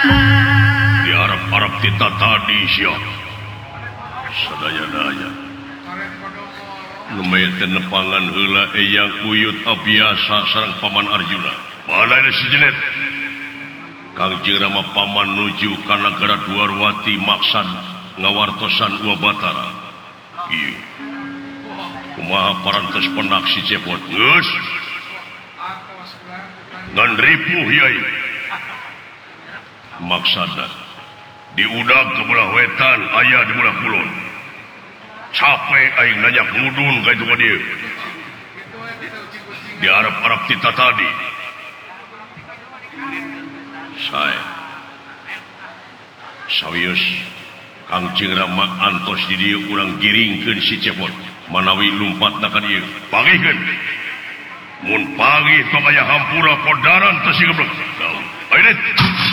di Arab-Arab kita tadi siap sadaya-daya lumayan nepangan heula eyang uyut abiasa sareng paman Arjuna mana ini si jenet Kangjeng Rama paman nuju ka nagara Dwarwati maksad ngawartosan Uwa Batara ieu kumaha parantos penak si cepot geus ngan ripuh yai maksada di udag ke belah wetan aya di belah kulon capek aing nanya ngudun ka itu ka dieu di Arab-Arab kita tadi saya sawius Kangjeng Rama antos di dieu urang giringkeun si cepot manawi lumpatna ka dieu pagihkeun mun pagih tong aya hampura podaran teu si geblek ayo